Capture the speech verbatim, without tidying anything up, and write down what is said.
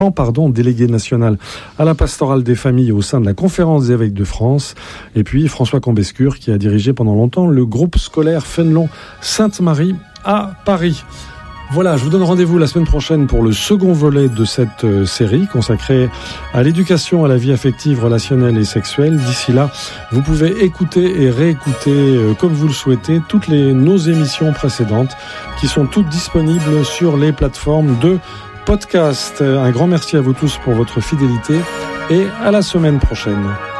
pardon, délégué national à la pastorale des familles au sein de la Conférence des évêques de France, et puis François Combescure qui a dirigé pendant longtemps le groupe scolaire Fénelon Sainte-Marie à Paris. Voilà, je vous donne rendez-vous la semaine prochaine pour le second volet de cette euh, série consacrée à l'éducation à la vie affective, relationnelle et sexuelle. D'ici là, vous pouvez écouter et réécouter euh, comme vous le souhaitez toutes les, nos émissions précédentes qui sont toutes disponibles sur les plateformes de podcast. Un grand merci à vous tous pour votre fidélité et à la semaine prochaine.